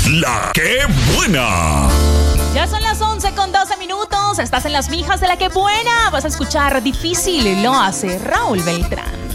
La que buena. Ya son las 11:12. Estás en las mijas de La que buena. Vas a escuchar Difícil, lo hace Raúl Beltrán.